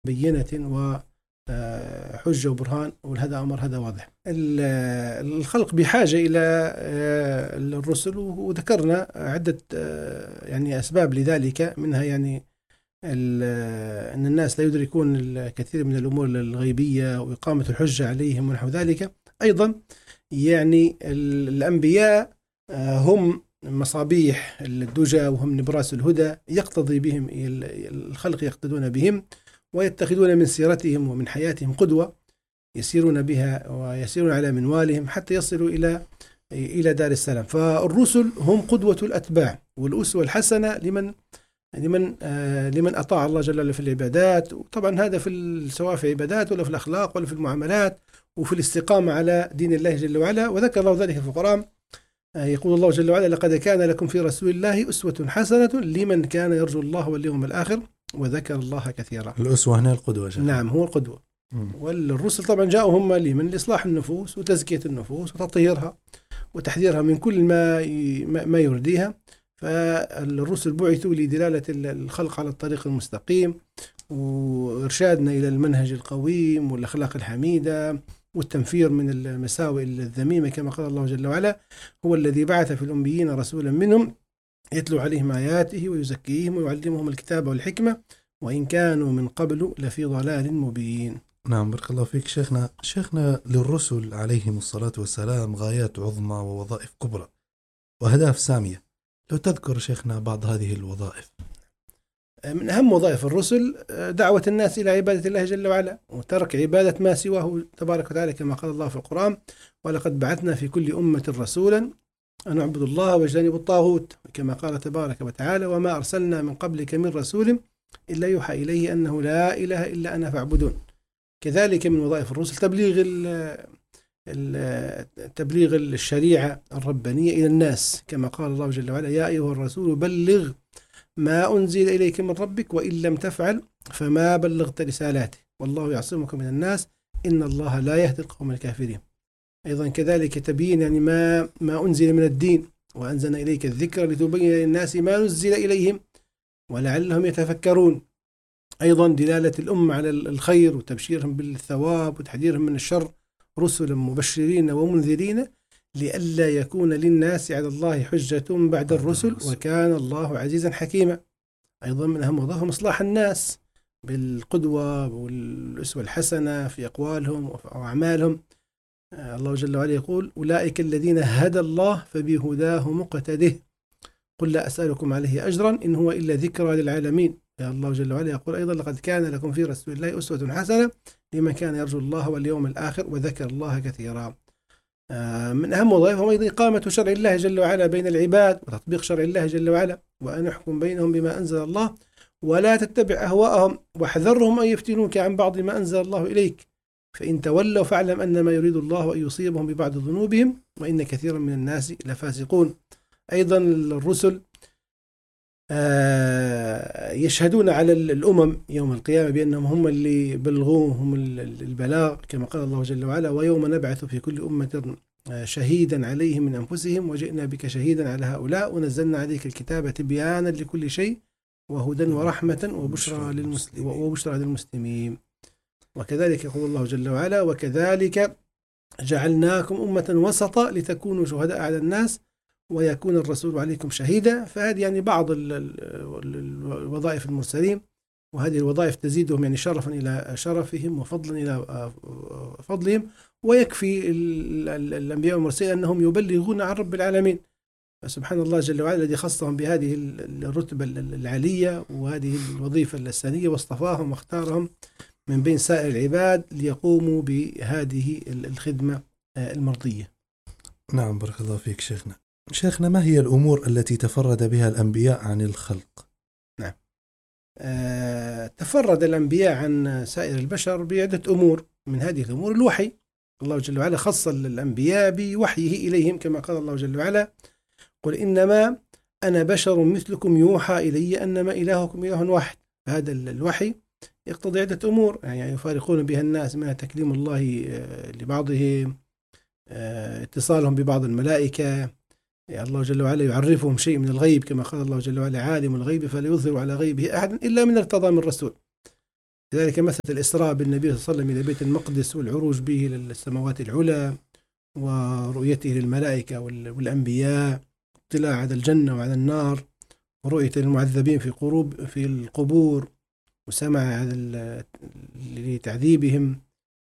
بينة وحجة وبرهان، وهذا أمر هذا واضح. الخلق بحاجة إلى الرسل، وذكرنا عدة يعني أسباب لذلك، منها يعني أن الناس لا يدركون الكثير من الأمور الغيبية وإقامة الحجة عليهم ونحو ذلك. أيضا يعني الأنبياء هم مصابيح الدجى وهم نبراس الهدى، يقتضي بهم الخلق، يقتدون بهم ويتخذون من سيرتهم ومن حياتهم قدوة يسيرون بها ويسيرون على منوالهم حتى يصلوا إلى دار السلام. فالرسل هم قدوة الأتباع والأسوة الحسنة لمن أطاع الله جل وعلا في العبادات، وطبعا هذا سواء في العبادات ولا في الأخلاق ولا في المعاملات وفي الاستقامة على دين الله جل وعلا. وذكر الله ذلك في القرآن، يقول الله جل وعلا: لقد كان لكم في رسول الله أسوة حسنة لمن كان يرجو الله واليوم الآخر وذكر الله كثيرا. الأسوة هنا القدوة. نعم، هو القدوة. والرسل طبعا جاءوا هم لمن إصلاح النفوس وتزكية النفوس وتطهيرها وتحذيرها من كل ما يرديها. فالرسل بعثوا لدلالة الخلق على الطريق المستقيم وإرشادنا إلى المنهج القويم والأخلاق الحميدة والتنفير من المساوئ الذميمة، كما قال الله جل وعلا: هو الذي بعث في الأميين رسولا منهم يتلو عليهم آياته ويزكيهم ويعلمهم الكتاب والحكمة وإن كانوا من قبل لفي ضلال مبين. نعم، بارك الله فيك شيخنا. للرسل عليهم الصلاة والسلام غايات عظمى ووظائف كبرى وأهداف سامية، لو تذكر شيخنا بعض هذه الوظائف. من أهم وظائف الرسل دعوة الناس إلى عبادة الله جل وعلا وترك عبادة ما سواه تبارك وتعالى، كما قال الله في القرآن: ولقد بعثنا في كل أمة رسولا أن اعبدوا الله واجتنبوا الطاغوت، كما قال تبارك وتعالى: وما أرسلنا من قبلك من رسول إلا يوحى إليه أنه لا إله إلا أنا فاعبدون. كذلك من وظائف الرسل تبليغ الشريعة الربانية إلى الناس، كما قال الله جل وعلا: يا أيها الرسول بلغ ما أنزل إليك من ربك وإن لم تفعل فما بلغت رسالاته والله يعصمك من الناس إن الله لا يهدي القوم الكافرين. أيضا كذلك تبيين يعني ما أنزل من الدين، وأنزلنا إليك الذكر لتبين للناس ما نزل إليهم ولعلهم يتفكرون. أيضا دلالة الأمة على الخير وتبشيرهم بالثواب وتحذيرهم من الشر، رسلا مبشرين ومنذرين لئلا يكون للناس على الله حجة بعد الرسل وكان الله عزيزا حكيما. أيضا من أهم وظائفهم إصلاح الناس بالقدوة والأسوة الحسنة في أقوالهم وأعمالهم. الله جل وعلا يقول: أولئك الذين هدى الله فبهداه مقتده قل لا أسألكم عليه أجرا إن هو إلا ذكرى للعالمين. الله جل وعلا يقول أيضا: لقد كان لكم في رسول الله أسوة حسنة لمن كان يرجو الله واليوم الآخر وذكر الله كثيرا. من أهم وظائفهم أيضا إقامة شرع الله جل وعلا بين العباد وتطبيق شرع الله جل وعلا، وأن يحكم بينهم بما أنزل الله ولا تتبع أهواءهم واحذرهم أن يفتنوك عن بعض ما أنزل الله إليك فإن تولوا فاعلم أن ما يريد الله أن يصيبهم ببعض ذنوبهم وإن كثيرا من الناس لفاسقون. أيضا الرسل يشهدون على الأمم يوم القيامة بأنهم هم اللي بلغوهم البلاغ، كما قال الله جل وعلا: ويوم نبعث في كل أمة شهيدا عليهم من أنفسهم وجئنا بك شهيدا على هؤلاء ونزلنا عليك الكتاب تبيانا لكل شيء وهدى ورحمة وبشرى للمسلمين. وكذلك يقول الله جل وعلا: وكذلك جعلناكم أمة وسطا لتكونوا شهداء على الناس ويكون الرسول عليكم شهيدا. فهذه يعني بعض الوظائف المرسلين، وهذه الوظائف تزيدهم يعني شرفا إلى شرفهم وفضلا إلى فضلهم. ويكفي الأنبياء والمرسلين أنهم يبلغون عن رب العالمين، فسبحان الله جل وعلا الذي خصهم بهذه الرتبة العالية وهذه الوظيفة الثانية واصطفاهم واختارهم من بين سائر العباد ليقوموا بهذه الخدمة المرضية. نعم، بارك الله فيك شيخنا. ما هي الأمور التي تفرد بها الأنبياء عن الخلق؟ نعم، تفرد الأنبياء عن سائر البشر بعدة أمور. من هذه الأمور الوحي. الله جل وعلا خص الأنبياء بوحيه إليهم، كما قال الله جل وعلا: قل إنما أنا بشر مثلكم يوحى إلي أنما إلهكم إله واحد. هذا الوحي يقتضي عدة أمور يعني يفارقون بها الناس، منها تكليم الله لبعضهم، اتصالهم ببعض الملائكة، الله جل وعلا يعرفهم شيء من الغيب، كما قال الله جل وعلا: عالم الغيب فلا يظهر على غيبه أحدا إلا من ارتضى من رسول. كذلك مثل الإسراء بالنبي صلى الله عليه وسلم إلى بيت المقدس والعروج به للسماوات العلى ورؤيته للملائكة والأنبياء، اطلاع على الجنة وعلى النار، ورؤية المعذبين في القبور، وسمع لتعذيبهم.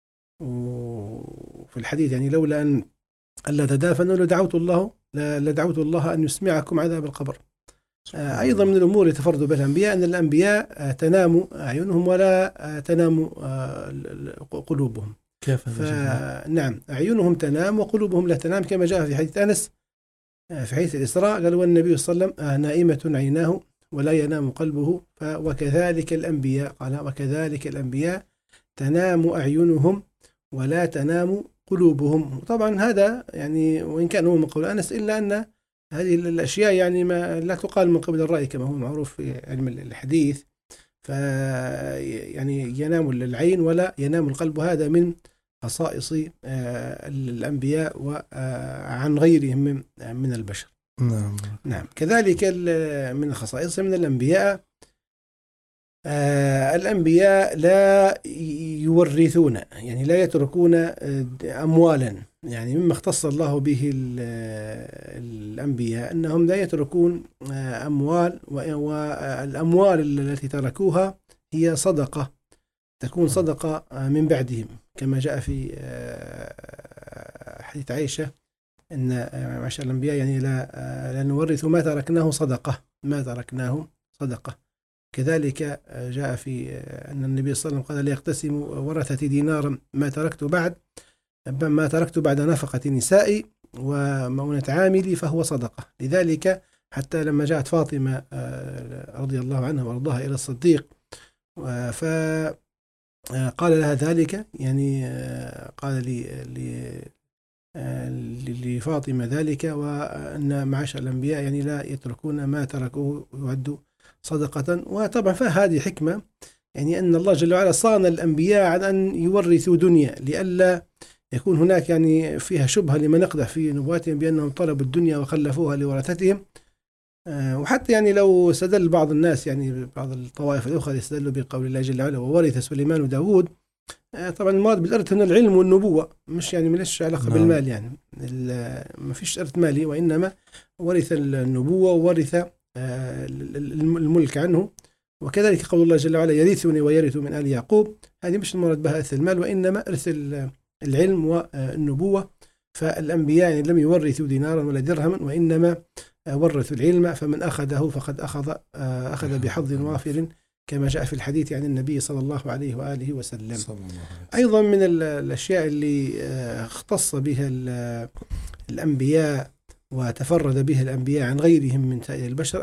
وفي الحديث يعني لولا أن ألا تدافنوا لدعوت الله أن يسمعكم عذاب القبر. أيضا من الأمور اللي تفرد بها الأنبياء أن الأنبياء تنام أعينهم ولا تنام قلوبهم. كيف؟ نعم، أعينهم تنام وقلوبهم لا تنام، كما جاء في حديث أنس في حديث الإسراء، قال والنبي صلى الله عليه وسلم نائمة عيناه ولا ينام قلبه، وكذلك الأنبياء، قال وكذلك الأنبياء تنام أعينهم ولا تنام قلوبهم. طبعا هذا يعني وإن كان هو من قول أنس، إلا أن هذه الأشياء يعني ما لا تقال من قبل الرأي كما هو معروف في علم الحديث. يعني ينام العين ولا ينام القلب، هذا من خصائص الأنبياء وعن غيرهم من البشر. نعم. كذلك من خصائص من الأنبياء الأنبياء لا يورثون، يعني لا يتركون أموالا. يعني مما اختص الله به الأنبياء أنهم لا يتركون أموال، والأموال التي تركوها هي صدقة، تكون صدقة من بعدهم، كما جاء في حديث عائشة أن معشر الأنبياء يعني لا نورث ما تركناه صدقة. كذلك جاء في أن النبي صلى الله عليه وسلم قال لا يقتسم ورثة دينارا ما تركت بعد نفقة نسائي ومؤونة عاملي فهو صدقة. لذلك حتى لما جاءت فاطمة رضي الله عنها وارضاها إلى الصديق فقال لها ذلك، يعني قال لفاطمة ذلك، وأن معاشر الأنبياء يعني لا يتركون ما تركوه يعد صدقة. وطبعا فهذه حكمة، يعني أن الله جل وعلا صان الأنبياء عن أن يورثوا دنيا، لئلا يكون هناك يعني فيها شبهة لمن يقدح في نبواتهم بأنهم طلبوا الدنيا وخلفوها لورثتهم. وحتى يعني لو استدل بعض الناس، يعني بعض الطوائف الأخرى يستدلوا بقول الله جل وعلا وورث سليمان وداود. طبعا المراد بالإرث هنا العلم والنبوة، مش يعني ملش علاقة بالمال، يعني ما فيش إرث مالي، وإنما ورث النبوة وورث الملك عنه. وكذلك قول الله جل وعلا يرثني ويرث من آل يعقوب، هذه مش المراد بها إرث المال، وإنما إرث العلم والنبوة. فالأنبياء يعني لم يورثوا دينارا ولا درهما، وإنما ورثوا العلم، فمن أخذه فقد أخذ بحظ وافر، كما جاء في الحديث عن النبي صلى الله عليه وآله وسلم. أيضا من الأشياء اللي اختص بها الأنبياء وتفرد بها الأنبياء عن غيرهم من سائر البشر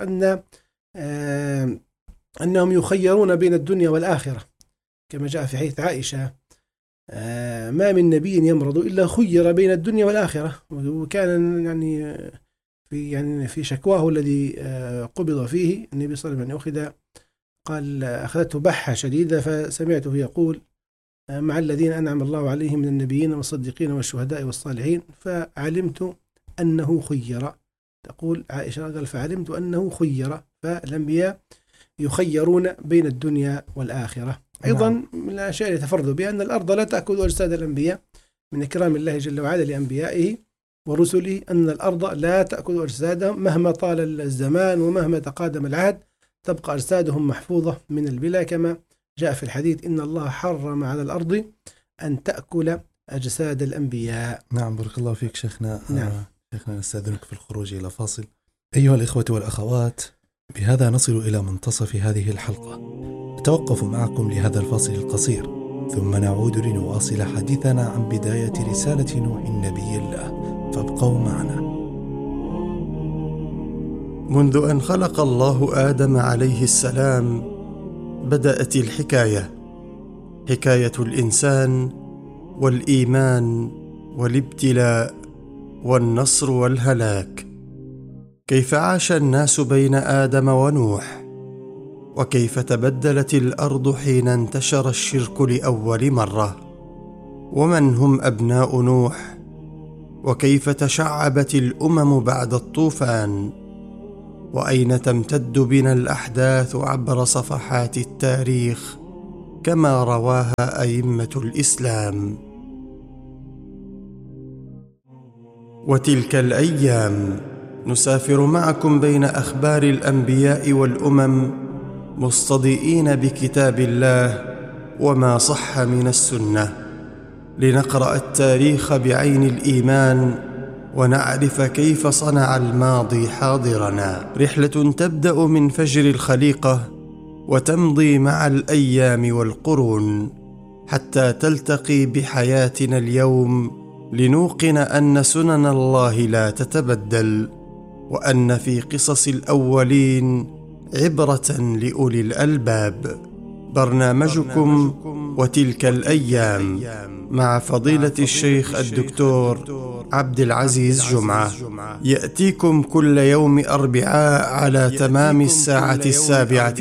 أنهم يخيرون بين الدنيا والآخرة، كما جاء في حديث عائشة ما من نبي يمرض إلا خير بين الدنيا والآخرة. وكان يعني في شكواه الذي قبض فيه النبي صلى الله عليه وسلم قال أخذته بحة شديدة، فسمعته يقول مع الذين أنعم الله عليهم من النبيين والصديقين والشهداء والصالحين، فعلمت أنه خير. تقول عائشة قال فعلمت أنه خير. فالأنبياء يخيرون بين الدنيا والآخرة. أيضا من الأشياء اللي تفرضوا بها أن الأرض لا تأكل أجساد الأنبياء، من إكرام الله جل وعلا لأنبيائه ورسله أن الأرض لا تأكل أجسادهم مهما طال الزمان ومهما تقادم العهد، تبقى أجسادهم محفوظة من البلا، كما جاء في الحديث إن الله حرم على الأرض أن تأكل أجساد الأنبياء. نعم، بارك الله فيك شيخنا. نعم. شيخنا نستأذنك في الخروج إلى فاصل. أيها الإخوة والأخوات، بهذا نصل إلى منتصف هذه الحلقة. نتوقف معكم لهذا الفاصل القصير، ثم نعود لنواصل حديثنا عن بداية رسالة نوح النبي الله، فابقوا معنا. منذ أن خلق الله آدم عليه السلام بدأت الحكاية، حكاية الإنسان والإيمان والابتلاء والنصر والهلاك. كيف عاش الناس بين آدم ونوح، وكيف تبدلت الأرض حين انتشر الشرك لأول مرة، ومن هم أبناء نوح، وكيف تشعبت الأمم بعد الطوفان، وأين تمتد بنا الأحداث عبر صفحات التاريخ كما رواها أئمة الإسلام. وتلك الأيام نسافر معكم بين أخبار الأنبياء والأمم مستضيئين بكتاب الله وما صح من السنة، لنقرأ التاريخ بعين الإيمان ونعرف كيف صنع الماضي حاضرنا. رحلة تبدأ من فجر الخليقة وتمضي مع الأيام والقرون حتى تلتقي بحياتنا اليوم، لنوقن أن سنن الله لا تتبدل، وأن في قصص الأولين عبرة لأولي الألباب. برنامجكم وتلك الأيام مع فضيلة الشيخ الدكتور عبد العزيز جمعة، يأتيكم كل يوم أربعاء على تمام الساعة 7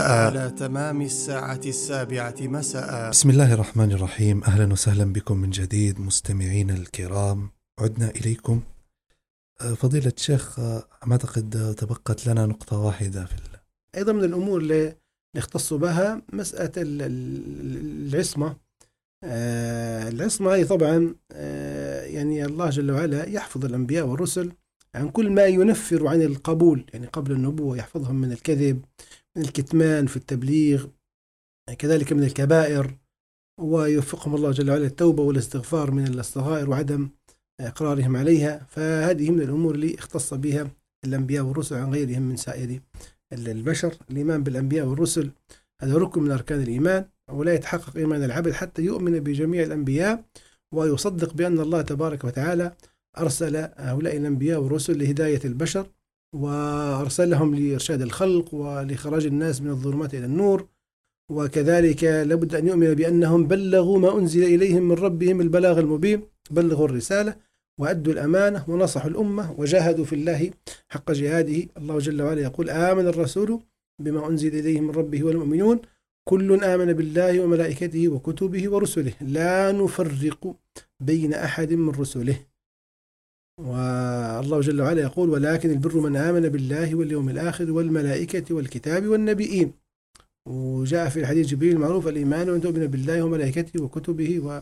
مساء. بسم الله الرحمن الرحيم. أهلا وسهلا بكم من جديد مستمعين الكرام، عدنا إليكم. فضيلة الشيخ، أعتقد تبقت لنا نقطة واحدة أيضا من الأمور اللي نختص بها مسألة العصمة. العصمة هي طبعا يعني الله جل وعلا يحفظ الأنبياء والرسل عن كل ما ينفر عن القبول، يعني قبل النبوة يحفظهم من الكذب، من الكتمان في التبليغ، كذلك من الكبائر، ويوفقهم الله جل وعلا التوبة والاستغفار من الصغائر وعدم إقرارهم عليها. فهذه من الأمور اللي اختص بها الأنبياء والرسل عن غيرهم من سائر البشر. الإيمان بالأنبياء والرسل هذا ركن من أركان الإيمان، ولا يتحقق إيمان العبد حتى يؤمن بجميع الأنبياء ويصدق بأن الله تبارك وتعالى أرسل هؤلاء الأنبياء والرسل لهداية البشر، وأرسلهم لإرشاد الخلق ولخراج الناس من الظلمات إلى النور. وكذلك لابد أن يؤمن بأنهم بلغوا ما أنزل إليهم من ربهم البلاغ المبين، بلغوا الرسالة وأدوا الأمانة ونصحوا الأمة وجاهدوا في الله حق جهاده. الله جل وعلا يقول: آمن الرسول بما أنزل إليه من ربه والمؤمنون كل آمن بالله وملائكته وكتبه ورسله لا نفرق بين أحد من رسله. والله جل وعلا يقول: ولكن البر من آمن بالله واليوم الآخر والملائكة والكتاب والنبيين. وجاء في الحديث جبريل المعروف: الإيمان أن تؤمن بالله وملائكته وكتبه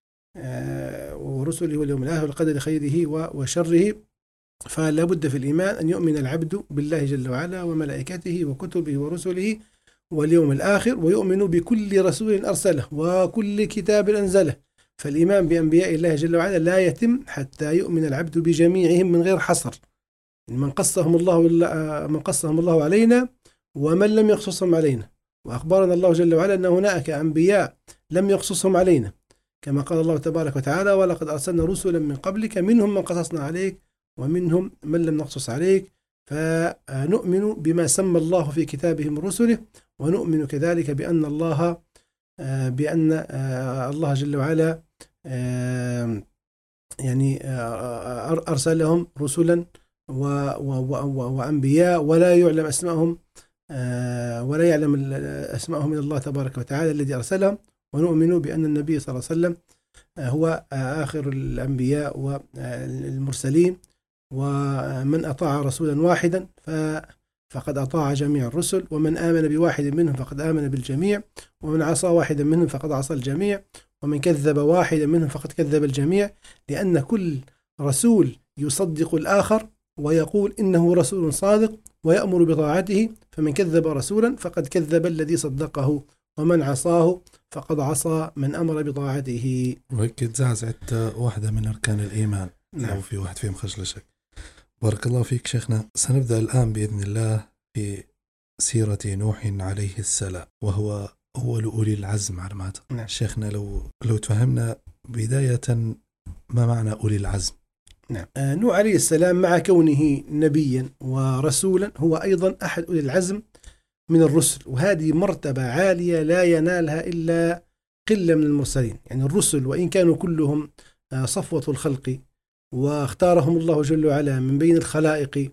ورسله واليوم الآخر والقدر خيره وشره. فلا بد في الإيمان أن يؤمن العبد بالله جل وعلا وملائكته وكتبه ورسله واليوم الآخر، ويؤمن بكل رسول أرسله وكل كتاب أنزله. فالإيمان بأنبياء الله جل وعلا لا يتم حتى يؤمن العبد بجميعهم من غير حصر، من قصهم الله علينا ومن لم يقصصهم علينا. وأخبرنا الله جل وعلا أن هناك أنبياء لم يقصصهم علينا، كما قال الله تبارك وتعالى: ولقد أرسلنا رسلا من قبلك منهم من قصصنا عليك ومنهم من لم نقصص عليك. فنؤمن بما سمى الله في كتابه من رسله، ونؤمن كذلك بأن الله جل وعلا يعني أرسلهم رسلا وأنبياء ولا يعلم أسمائهم من الله تبارك وتعالى الذي أرسلهم. ونؤمن بأن النبي صلى الله عليه وسلم هو آخر الأنبياء والمرسلين، ومن أطاع رسولا واحدا فقد أطاع جميع الرسل، ومن آمن بواحد منهم فقد آمن بالجميع، ومن عصى واحدا منهم فقد عصى الجميع، ومن كذب واحدا منهم فقد كذب الجميع. لأن كل رسول يصدق الآخر ويقول إنه رسول صادق ويأمر بطاعته، فمن كذب رسولا فقد كذب الذي صدقه، ومن عصاه فقد عصى من أمر بطاعته. وهيك تزعزعت واحدة من أركان الإيمان. نعم. لو في واحد فيهم خجلشك. بارك الله فيك شيخنا. سنبدأ الآن بإذن الله في سيرة نوح عليه السلام، وهو أول أولي العزم على ما أعتقد. نعم. شيخنا لو تفهمنا بداية ما معنى أولي العزم. نعم. نوح عليه السلام مع كونه نبيا ورسولا هو أيضا أحد أولي العزم من الرسل، وهذه مرتبة عالية لا ينالها إلا قلة من المرسلين. يعني الرسل وإن كانوا كلهم صفوة الخلق واختارهم الله جل وعلا من بين الخلائق،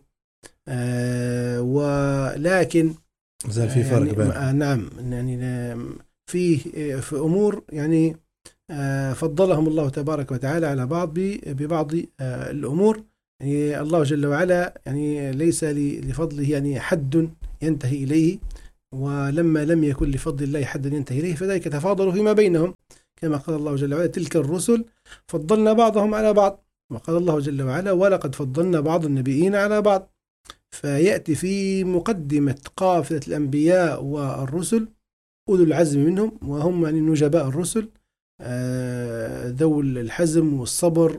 ولكن زال في فرق بين نعم، يعني في أمور يعني فضلهم الله تبارك وتعالى على ببعض الأمور. يعني الله جل وعلا يعني ليس لفضله يعني حد ينتهي إليه، ولما لم يكن لفضل الله حد ينتهي إليه فذلك تفاضلوا فيما بينهم، كما قال الله جل وعلا تلك الرسل فضلنا بعضهم على بعض، وقال الله جل وعلا ولقد فضلنا بعض النبيين على بعض. فيأتي في مقدمة قافلة الأنبياء والرسل أولو العزم منهم، وهم يعني نجباء الرسل ذو الحزم والصبر،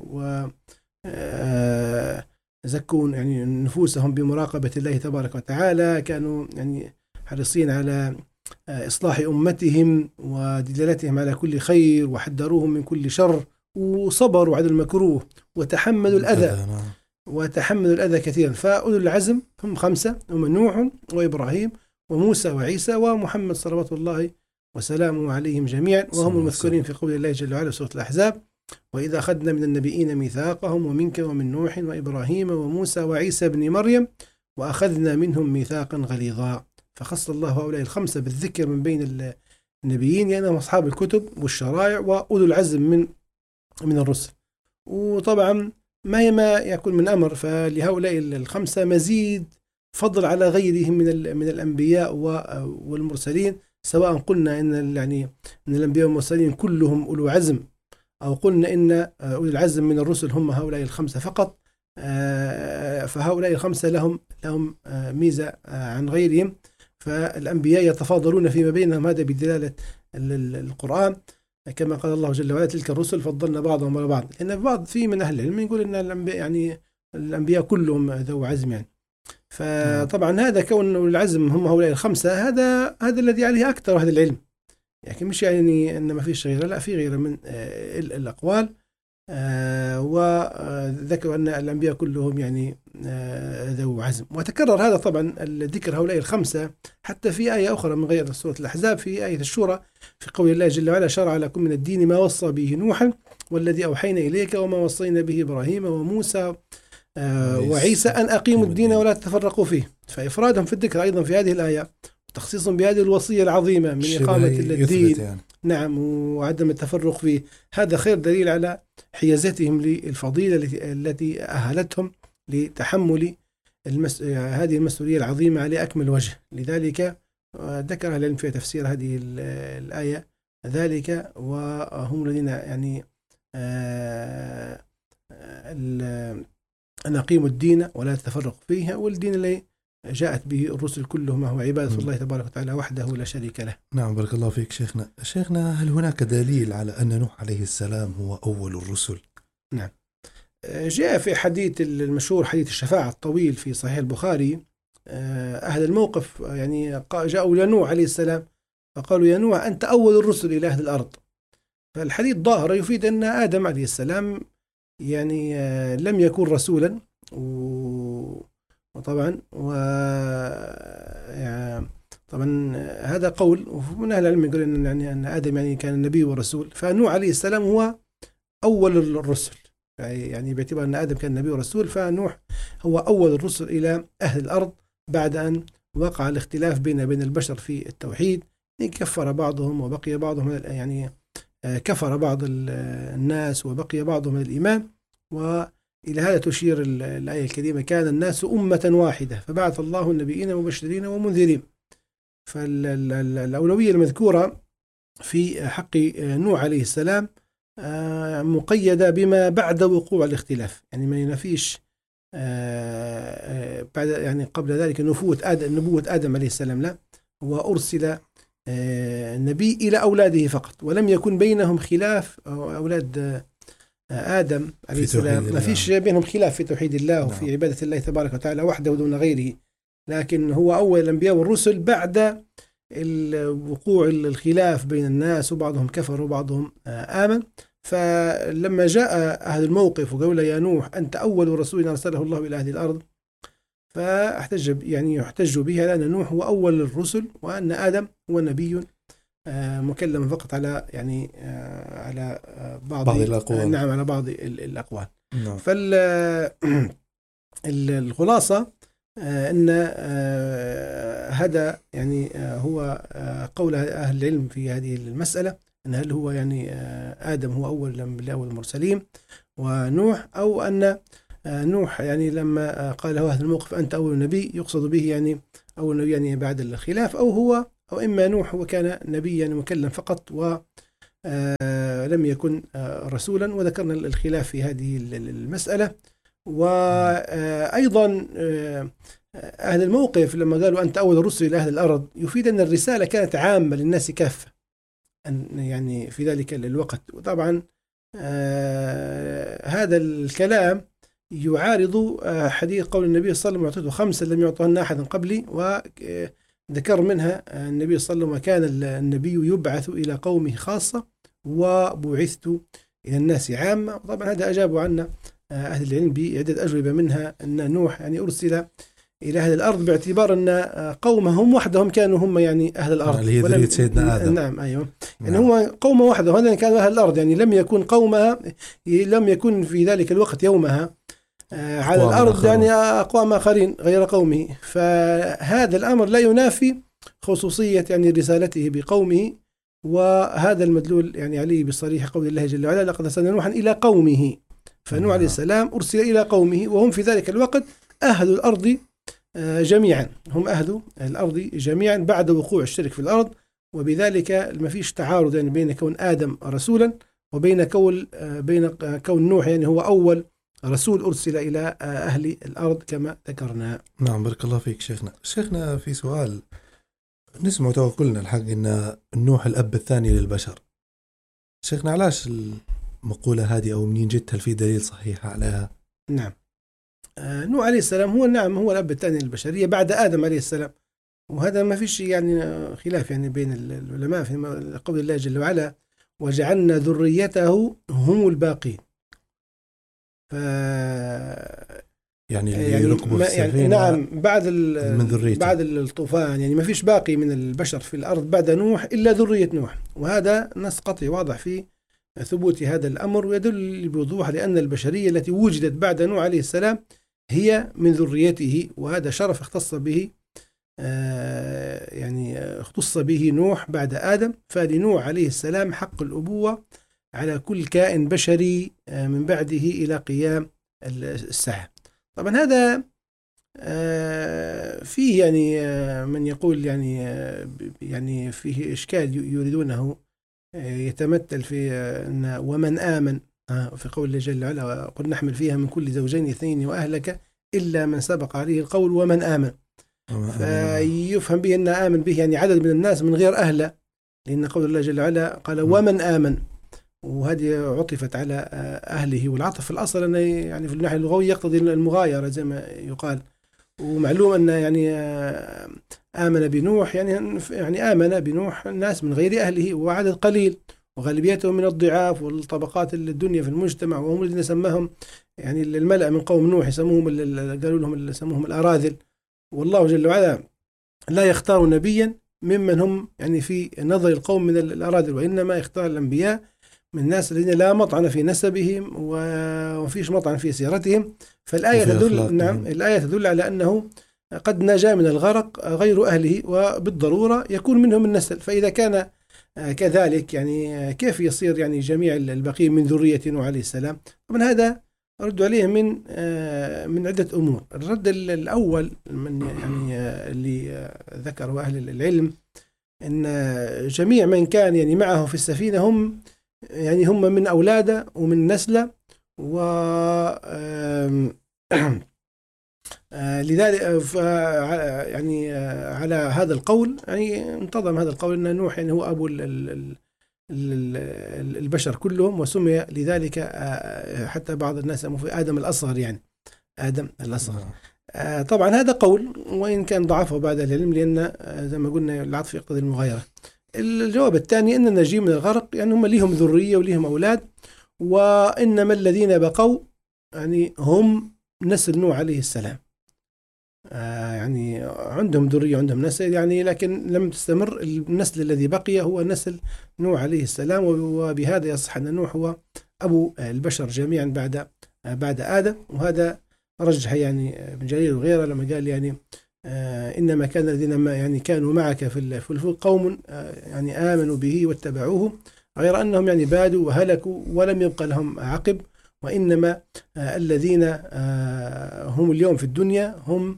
وزكون يعني نفوسهم بمراقبة الله تبارك وتعالى، كانوا يعني حريصين على إصلاح أمتهم ودلالتهم على كل خير، وحذروهم من كل شر، وصبروا على المكروه وتحملوا الأذى كثيرا. فأولو العزم هم 5، هم نوح وإبراهيم وموسى وعيسى ومحمد صلوات الله وسلامه عليهم جميعا، وهم المذكورين في قول الله جل وعلا سورة الأحزاب وإذا أخذنا من النبيين ميثاقهم ومنك ومن نوح وإبراهيم وموسى وعيسى بن مريم وأخذنا منهم ميثاقا غليظا. فخص الله هؤلاء 5 بالذكر من بين النبيين لأنهم أصحاب الكتب والشرائع وأولو العزم من الرسل. وطبعا ما يكون من أمر، فلهؤلاء 5 مزيد فضل على غيرهم من الأنبياء والمرسلين، سواء قلنا إن الأنبياء والمرسلين كلهم أولو عزم، أو قلنا إن أولو العزم من الرسل هم هؤلاء 5 فقط. فهؤلاء 5 لهم ميزة عن غيرهم، فالأنبياء يتفاضلون فيما بينهم، هذا بدلالة القرآن، كما قال الله جل وعلا تلك الرسل فضلنا بعضهم على بعض. لأن بعض من أهل العلم يقول إن الأنبياء كلهم ذو عزم يعني. فطبعا هذا كون العزم هم هؤلاء 5 هذا الذي عليه أكثر أهل العلم، يعني مش يعني أن ما فيش غيره، لا في غيره من الأقوال. وذكروا أن الأنبياء كلهم يعني ذو عزم. وتكرر هذا طبعا الذكر هؤلاء 5 حتى في آية أخرى من غير سورة الأحزاب، في آية الشورى في قول الله جل وعلا شرع لكم من الدين ما وصى به نوحا والذي أوحينا إليك وما وصينا به إبراهيم وموسى وعيسى أن أقيموا الدين ولا تتفرقوا فيه. فإفرادهم في الذكر أيضا في هذه الآية تخصيص بهذه الوصية العظيمة من إقامة الدين يعني. نعم، وعدم التفرق فيه، هذا خير دليل على حيازتهم للفضيلة التي أهلتهم لتحمل هذه المسؤولية العظيمة على أكمل وجه. لذلك ذكر العلم في تفسير هذه الآية ذلك، وهم الذين يعني أن أقيموا الدين ولا تتفرقوا فيه، والدين الذي جاءت به الرسل كلهم هو عبادة الله تبارك وتعالى وحده لا شريك له. نعم، بارك الله فيك شيخنا، هل هناك دليل على أن نوح عليه السلام هو أول الرسل؟ نعم، جاء في حديث المشهور حديث الشفاعة الطويل في صحيح البخاري، أهل الموقف يعني جاءوا لنوح عليه السلام فقالوا يا نوح أنت أول الرسل إلى أهل الأرض. فالحديث ظاهر يفيد أن آدم عليه السلام يعني لم يكن رسولا، وطبعا طبعا هذا قول، ومن أهل العلم يقول أن آدم يعني كان نبي ورسول، فنوح عليه السلام هو أول الرسل، يعني باعتبار أن آدم كان نبي ورسول، فنوح هو أول الرسل إلى أهل الأرض بعد أن وقع الاختلاف بين البشر في التوحيد، كفر بعضهم وبقي بعضهم يعني كفر بعض الناس وبقي بعضهم من الإيمان. وإلى هذا تشير الآية الكريمة كان الناس أمة واحدة فبعث الله النبيين مبشرين ومنذرين. فالأولوية المذكورة في حق نوح عليه السلام مقيدة بما بعد وقوع الاختلاف، يعني ما ينفيش بعد يعني قبل ذلك نبوة آدم عليه السلام، لا، وأرسل نبي إلى أولاده فقط، ولم يكن بينهم خلاف. أولاد آدم عليه السلام ما فيش بينهم خلاف في توحيد الله وفي عبادة الله تبارك وتعالى وحده دون غيره، لكن هو أول الأنبياء والرسل بعد وقوع الخلاف بين الناس، وبعضهم كفر وبعضهم آمن. فلما جاء أهل الموقف وقالوا يا نوح أنت أول رسول أرسله الله إلى أهل الأرض، يحتج بها لأن نوح هو أول الرسل، وأن آدم هو نبي مكلم فقط على يعني على بعض الأقوال. نعم، على بعض الأقوال. نعم. فالخلاصة أن هذا يعني هو قول أهل العلم في هذه المسألة، أن هل هو يعني آدم هو أول الأنبياء والمرسلين ونوح، أو أن نوح يعني لما قال له أهل الموقف أنت أول نبي يقصد به يعني أو نبي يعني بعد الخلاف، أو إما نوح هو كان نبيا مكلم فقط ولم يكن رسولا. وذكرنا الخلاف في هذه المسألة. وأيضا أهل الموقف لما قالوا أنت أول الرسل إلى أهل الأرض يفيد أن الرسالة كانت عامة للناس كافة يعني في ذلك الوقت. وطبعا هذا الكلام يعارض حديث قول النبي صلى الله عليه وسلم: أعطيته 5 لم يعطهن أحد قبلي. وذكر منها النبي صلى الله عليه وسلم: كان النبي يبعث إلى قومه خاصة وبعثت إلى الناس عامة. طبعا هذا أجابوا عنا أهل العلم بعدة أجوبة، منها أن نوح يعني أرسل إلى أهل الأرض باعتبار أن قومهم وحدهم كانوا هم يعني أهل الأرض، اللي هي ذرية سيدنا آدم. نعم أيوه. يعني هو قوم وحده، هذا كانوا أهل الأرض، يعني لم يكن في ذلك الوقت يومها على الأرض يعني أقوام آخرين غير قومه. فهذا الأمر لا ينافي خصوصية يعني رسالته بقومه، وهذا المدلول يعني عليه بصريح قول الله جل وعلا: لقد أرسلنا نوحا إلى قومه. فنوح عليه السلام أرسل إلى قومه وهم في ذلك الوقت أهل الأرض جميعا، هم أهل الأرض جميعا بعد وقوع الشرك في الأرض. وبذلك ما فيش تعارض يعني بين كون آدم رسولا وبين كون نوح يعني هو أول رسول أرسل إلى أهل الأرض كما ذكرنا. نعم، بارك الله فيك شيخنا. في سؤال نسمع توكلنا الحق إن نوح الأب الثاني للبشر. شيخنا علاش المقولة هذه، أو منين جت؟ هل في دليل صحيح عليها؟ نعم، نوح عليه السلام هو الأب الثاني للبشرية بعد آدم عليه السلام، وهذا ما فيش يعني خلاف يعني بين العلماء في قول الله جل وعلا: وجعلنا ذريته هم الباقين. يعني يركبوا في السفينة نعم من بعد الطوفان يعني ما فيش باقي من البشر في الأرض بعد نوح إلا ذرية نوح. وهذا نص قطعي واضح في ثبوت هذا الأمر، ويدل بوضوح لأن البشرية التي وجدت بعد نوح عليه السلام هي من ذريته، وهذا شرف اختص به نوح بعد آدم. فلنوح عليه السلام حق الأبوة على كل كائن بشري من بعده إلى قيام الساعة. طبعا هذا فيه يعني من يقول يعني فيه إشكال يريدونه يتمثل في أن ومن آمن في قول الله جل وعلا: قل نحمل فيها من كل زوجين 2 وأهلك إلا من سبق عليه القول ومن آمن. فيفهم به أن آمن به يعني عدد من الناس من غير أهله، لأن قول الله جل وعلا قال ومن آمن، وهذه عطفت على أهله. والعطف في الأصل أنه يعني في الناحية اللغوية يقتضي المغايرة زي ما يقال. ومعلوم أن يعني آمن بنوح يعني آمن بنوح الناس من غير أهله، وعدد قليل، وغالبيتهم من الضعاف والطبقات الدنيا في المجتمع، وهم الذين سماهم يعني الملأ من قوم نوح يسموهم قالوا لهم سموهم الأراذل. والله جل وعلا لا يختار نبيا ممن هم يعني في نظر القوم من الأراذل، وإنما يختار الأنبياء من الناس الذين لا مطعن في نسبهم وفيش مطعن في سيرتهم. فالآية الآية تدل على أنه قد نجا من الغرق غير أهله، وبالضرورة يكون منهم النسل. فإذا كان كذلك يعني كيف يصير يعني جميع البقية من ذرية نوح عليه السلام؟ طبعا هذا رد عليه من عدة أمور. الرد الأول من يعني اللي ذكره أهل العلم أن جميع من كان يعني معه في السفينة هم من أولاده ومن نسله، و لذلك يعني على هذا القول يعني انتظم هذا القول أن نوح يعني هو أبو البشر كلهم، وسمي لذلك حتى بعض الناس سموه في آدم الأصغر، يعني آدم الأصغر. طبعا هذا قول وإن كان ضعفه بعد العلم، لأن زي ما قلنا العطف يقتضي المغايرة. الجواب الثاني أن النجي من الغرق يعني هم ليهم ذرية وليهم أولاد، وإنما الذين بقوا يعني هم نسل نوح عليه السلام، يعني عندهم ذرية عندهم نسل يعني، لكن لم تستمر. النسل الذي بقي هو نسل نوح عليه السلام، وبهذا يصح أن نوح هو أبو البشر جميعا بعد آدم. وهذا رجح يعني ابن جرير وغيره لما قال يعني إنما كان الذين يعني كانوا معك في الفلك قوم يعني آمنوا به واتبعوه، غير أنهم يعني بادوا وهلكوا ولم يبقى لهم عقب، وإنما الذين هم اليوم في الدنيا هم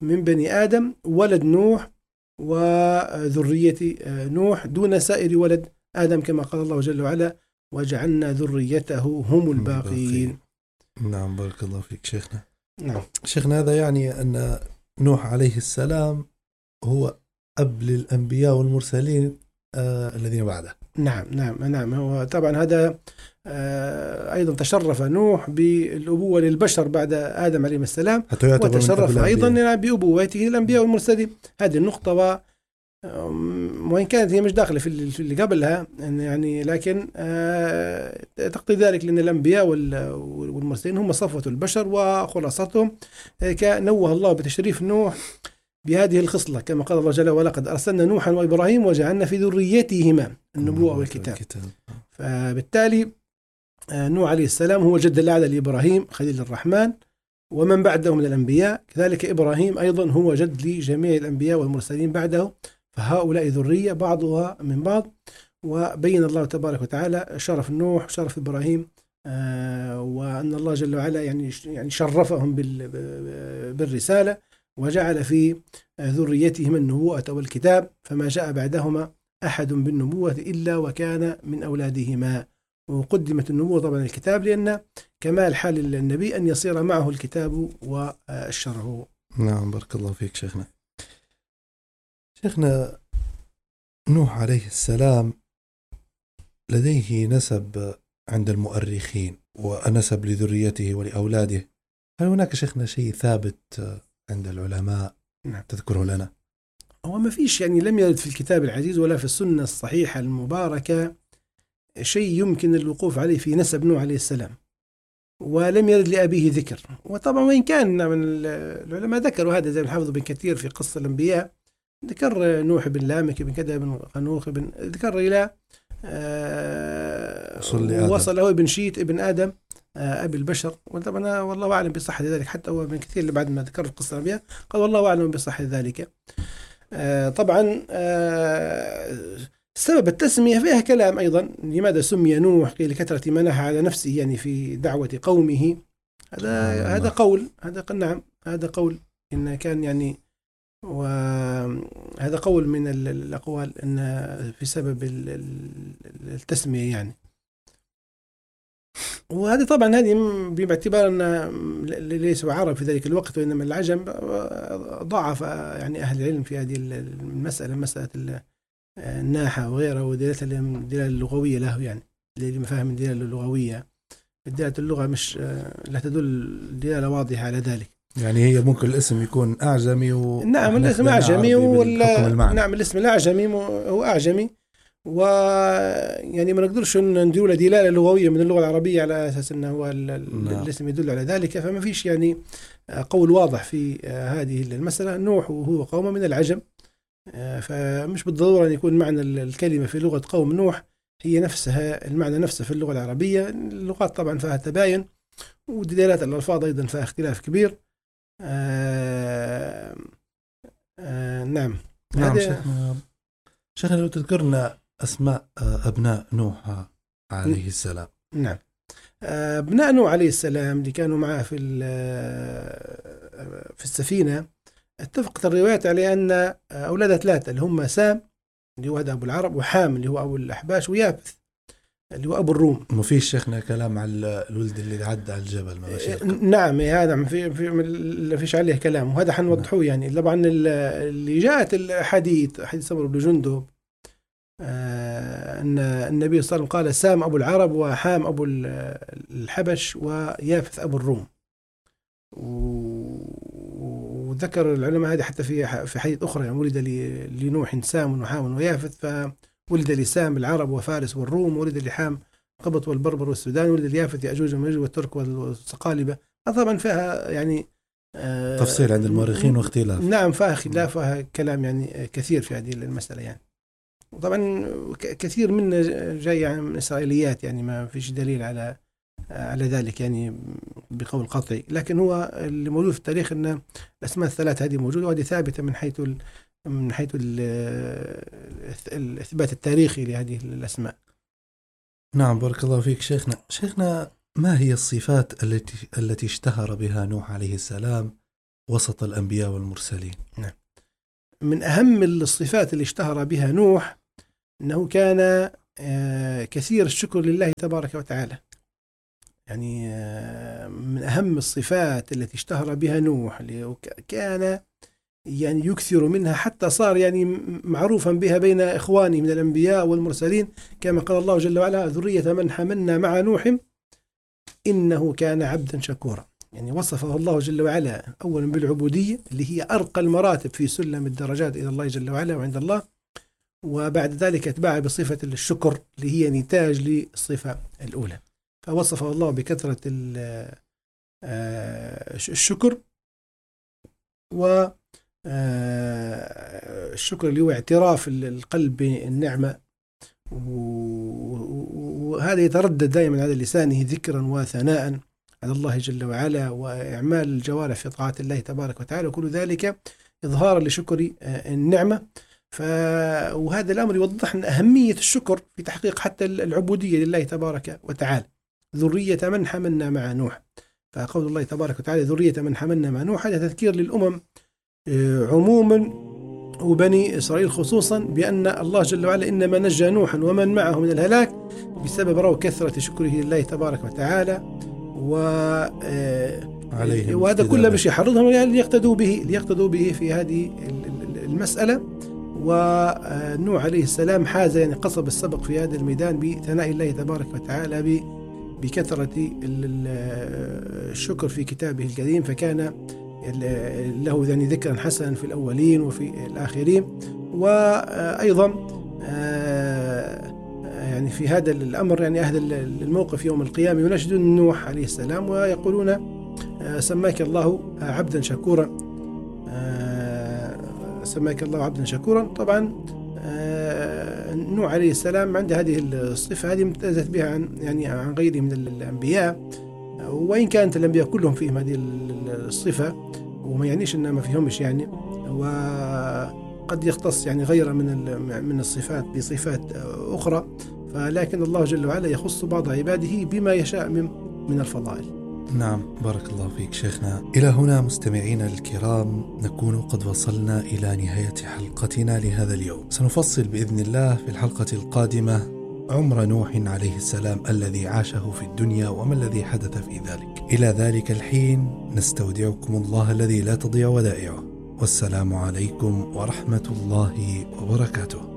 من بني آدم ولد نوح وذرية نوح دون سائر ولد آدم، كما قال الله جل وعلا وجعلنا ذريته هم الباقين. نعم بارك الله فيك شيخنا. نعم شيخنا، هذا يعني أن نوح عليه السلام هو أب للأنبياء والمرسلين الذين بعده. نعم هو طبعا هذا أيضا تشرف نوح بالأبوة للبشر بعد آدم عليه السلام، وتشرف أيضا بأبوته للأنبياء والمرسلين. هذه النقطة، وإن كانت هي مش داخلة في اللي قبلها يعني، لكن تقتضي ذلك لأن الأنبياء والمرسلين هم صفوة البشر وخلاصتهم. نوه الله بتشريف نوح بهذه الخصلة كما قال الله جل وعلا ولقد أرسلنا نوحا وإبراهيم وجعلنا في ذريتهما النبوة والكتاب. فبالتالي نوح عليه السلام هو الجد الأعلى لإبراهيم خليل الرحمن ومن بعده من الأنبياء، كذلك إبراهيم أيضا هو جد لجميع الأنبياء والمرسلين بعده، فهؤلاء ذرية بعضها من بعض. وبين الله تبارك وتعالى شرف نوح شرف إبراهيم، وأن الله جل وعلا يعني شرفهم بالرسالة وجعل في ذريتهم النبوة والكتاب، فما جاء بعدهما أحد بالنبوة إلا وكان من أولادهما. وقدمت النبوة طبعا الكتاب لأن كمال حال النبي أن يصير معه الكتاب والشرع. نعم بارك الله فيك شيخنا. شيخنا، نوح عليه السلام لديه نسب عند المؤرخين ونسب لذريته ولأولاده، هل هناك شيخنا شيء ثابت عند العلماء تذكره لنا؟ هو ما فيش يعني، لم يرد في الكتاب العزيز ولا في السنة الصحيحة المباركة شيء يمكن الوقوف عليه في نسب نوح عليه السلام، ولم يرد لأبيه ذكر. وطبعا وإن كان من العلماء ذكروا هذا زي الحافظ بن كثير في قصة الأنبياء، ذكر نوح بن لامك بن كذا بن خنوخ بن ذكر إلى وصل له ابن شيت ابن آدم أبي البشر. وطبعا والله أعلم بصحة ذلك، حتى هو ابن كثير اللي بعد ما ذكر قصة الأنبياء قال والله أعلم بصحة ذلك. طبعا سبب التسمية فيها كلام أيضا، لماذا سمي نوح؟ قيل لكثرة منح على نفسه يعني في دعوة قومه. هذا قول، هذا قول إن كان يعني، وهذا قول من الأقوال إن في سبب التسمية يعني. وهذه طبعا هذه باعتبار أن ليسوا عرب في ذلك الوقت وإنما العجم، ضعف يعني أهل العلم في هذه المسألة، مسألة الناحة وغيرها ودلالة الدلالة اللغوية له، يعني لمفاهيم الدلالة اللغوية. الدلالة اللغة مش لا تدل دلالة واضحة على ذلك. يعني هي ممكن الاسم يكون أعجمي نعم الاسم أعجمي نعم الاسم الأعجمي هو أعجمي، ويعني ما نقدرش ندير دلالة لغوية من اللغة العربية على أساس أنه هو الاسم يدل على ذلك. فما فيش يعني قول واضح في هذه المسألة. نوح هو قوم من العجم، فمش بالضرورة أن يكون معنى الكلمة في لغة قوم نوح هي نفسها المعنى نفسه في اللغة العربية. اللغات طبعا فيها تباين، ودلالات الألفاظ أيضا فيها اختلاف كبير. نعم شيخنا لو تذكرنا أسماء أبناء نوح عليه السلام. نعم أبناء نوح عليه السلام اللي كانوا معه في السفينة، اتفقت الروايات على أن أولاده 3 اللي هم سام اللي هو هذا أبو العرب، وحام اللي هو أبو الأحباش، ويافث اللي هو أبو الروم. ما فيش شيخنا كلام على الولد اللي عدى على الجبل؟ نعم هذا ما فيش عليه كلام، وهذا حنوضحوه يعني. طبعا اللي جاءت الحديث حديث سمر بن جندب أن النبي صلى الله عليه وسلم قال سام أبو العرب وحام أبو الحبش ويافث أبو الروم. وذكر العلماء هذا حتى في حديث أخرى يعني ولد لنوح سام وحام ويافث، فولد لسام العرب وفارس والروم، ولد لحام قبط والبربر والسودان، ولد ليافث يأجوج ومأجوج والترك والصقالبة. طبعا فيها يعني تفصيل عند المؤرخين واختلاف. نعم فيها خلاف وفيها كلام يعني كثير في هذه المسألة يعني. وطبعا كثير منه جاي يعني من إسرائيليات، يعني ما فيش دليل على ذلك يعني بقول قطعي، لكن هو اللي موجود في التاريخ أن الأسماء ال3 هذه موجودة، وهذه ثابتة من حيث الإثبات التاريخي لهذه الأسماء. نعم بارك الله فيك شيخنا. ما هي الصفات التي اشتهر بها نوح عليه السلام وسط الأنبياء والمرسلين. من أهم الصفات اللي اشتهر بها نوح أنه كان كثير الشكر لله تبارك وتعالى. يعني من أهم الصفات التي اشتهر بها نوح، كان يعني يكثر منها حتى صار يعني معروفا بها بين إخوانه من الأنبياء والمرسلين، كما قال الله جل وعلا: ذرية من حملنا مع نوح إنه كان عبدا شكورا. يعني وصفه الله جل وعلا أولا بالعبودية اللي هي أرقى المراتب في سلم الدرجات إلى الله جل وعلا وعند الله، وبعد ذلك اتباع بصفة الشكر اللي هي نتاج للصفة الأولى. فوصفه الله بكثرة الشكر، والشكر اللي هو اعتراف القلب بالنعمة، وهذا يتردد دائما على لسانه ذكرا وثناء على الله جل وعلا، وإعمال الجوارح في طاعة الله تبارك وتعالى، وكل ذلك إظهارا لشكر النعمة. وهذا الأمر يوضح أهمية الشكر في تحقيق حتى العبودية لله تبارك وتعالى. ذرية من حملنا مع نوح، فقول الله تبارك وتعالى ذرية من حملنا مع نوح هذا تذكير للأمم عموما وبني إسرائيل خصوصا بأن الله جل وعلا إنما نجى نوحا ومن معه من الهلاك بسبب رو كثرة شكره لله تبارك وتعالى، وهذا كله مش يحرضهم ليقتدوا به في هذه المسألة. ونوح عليه السلام حاز يعني قصب السبق في هذا الميدان بثناء الله تبارك وتعالى بكثرة الشكر في كتابه الكريم، فكان له يعني ذكرا حسنا في الأولين وفي الآخرين. وأيضا يعني في هذا الأمر يعني أهل الموقف يوم القيامة يناشدون نوح عليه السلام ويقولون: سماك الله عبدا شكورا، سماك الله عبدا شكورا. طبعا نوح عليه السلام عند هذه الصفة هذه امتازت بها عن غيره من الأنبياء، وإن كانت الأنبياء كلهم فيهم هذه الصفة، وما يعنيش إنها ما فيهمش يعني، وقد يختص يعني غيره من الصفات بصفات أخرى، فلكن الله جل وعلا يخص بعض عباده بما يشاء من الفضائل. نعم، بارك الله فيك شيخنا. إلى هنا مستمعينا الكرام نكون قد وصلنا إلى نهاية حلقتنا لهذا اليوم. سنفصل بإذن الله في الحلقة القادمة عمر نوح عليه السلام الذي عاشه في الدنيا وما الذي حدث في ذلك. إلى ذلك الحين نستودعكم الله الذي لا تضيع ودائعه، والسلام عليكم ورحمة الله وبركاته.